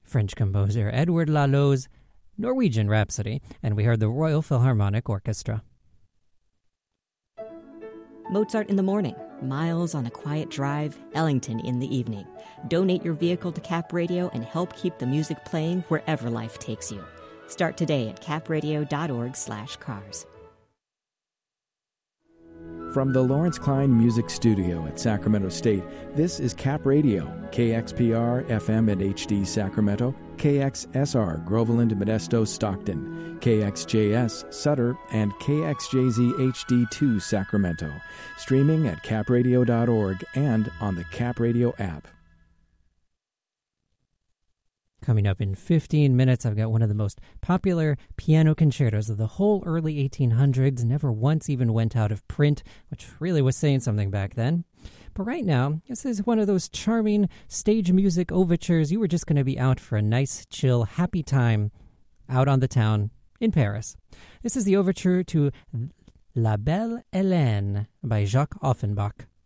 French composer Edward Lalo's Norwegian Rhapsody, and we heard the Royal Philharmonic Orchestra. Mozart in the morning, Miles on a quiet drive, Ellington in the evening. Donate your vehicle to Cap Radio and help keep the music playing wherever life takes you. Start today at capradio.org/cars. From the Lawrence Klein Music Studio at Sacramento State, this is Cap Radio, KXPR FM and HD Sacramento, KXSR Groveland, Modesto, Stockton, KXJS Sutter, and KXJZ HD2 Sacramento. Streaming at capradio.org and on the Cap Radio app. Coming up in 15 minutes, I've got one of the most popular piano concertos of the whole early 1800s, never once even went out of print, which really was saying something back then. But right now, this is one of those charming stage music overtures. You were just going to be out for a nice, chill, happy time out on the town in Paris. This is the overture to La Belle Hélène by Jacques Offenbach.